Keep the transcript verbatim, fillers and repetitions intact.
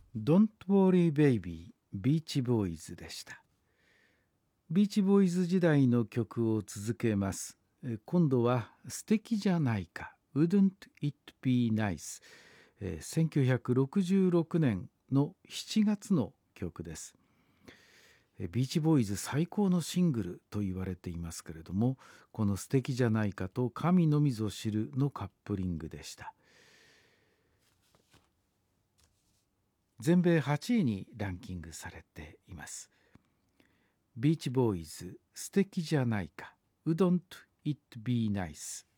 Don't Worry Baby ビーチボーイズでした。ビーチボーイズ時代の曲を続けます。今度は素敵じゃないか Wouldn't it be nice、えー、せんきゅうひゃくろくじゅうろくねんのしちがつの曲です。ビーチボーイズ最高のシングルと言われていますけれども、この素敵じゃないかと神のみぞ知るのカップリングでした。全米はちいにランキングされています。ビーチボーイズ素敵じゃないか Wouldn't it be nice